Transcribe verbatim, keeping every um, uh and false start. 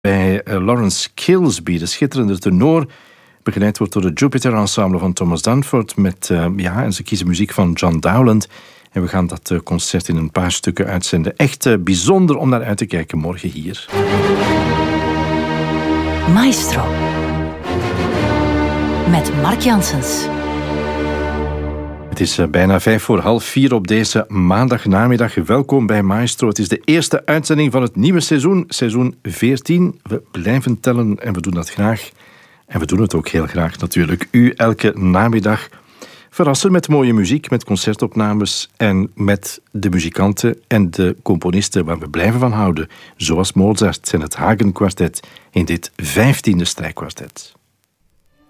bij uh, Lawrence Kilsby, de schitterende tenor, begeleid wordt door het Jupiter Ensemble van Thomas Danforth met, uh, ja, en ze kiezen muziek van John Dowland. En we gaan dat uh, concert in een paar stukken uitzenden. Echt uh, bijzonder om naar uit te kijken morgen hier. Maestro. Met Mark Janssens. Het is uh, bijna vijf voor half vier op deze maandagnamiddag. Welkom bij Maestro. Het is de eerste uitzending van het nieuwe seizoen, seizoen veertien. We blijven tellen en we doen dat graag. En we doen het ook heel graag natuurlijk. U elke namiddag verrassen met mooie muziek, met concertopnames en met de muzikanten en de componisten waar we blijven van houden. Zoals Mozart en het Hagen Quartet in dit vijftiende strijkkwartet.